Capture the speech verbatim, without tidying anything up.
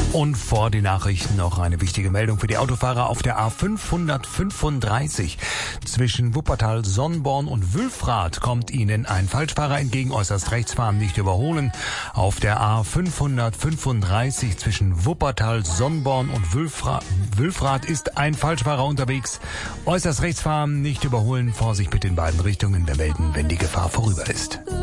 Und vor den Nachrichten noch eine wichtige Meldung für die Autofahrer auf der A fünfhundertfünfunddreißig. Zwischen Wuppertal, Sonnborn und Wülfrath kommt Ihnen ein Falschfahrer entgegen, äußerst rechts fahren, nicht überholen. Auf der A fünfhundertfünfunddreißig zwischen Wuppertal, Sonnborn und Wülfrath, Wülfrath ist ein Falschfahrer unterwegs. Äußerst rechts fahren, nicht überholen, Vorsicht bitte in beiden Richtungen, wir melden, wenn die Gefahr vorüber ist.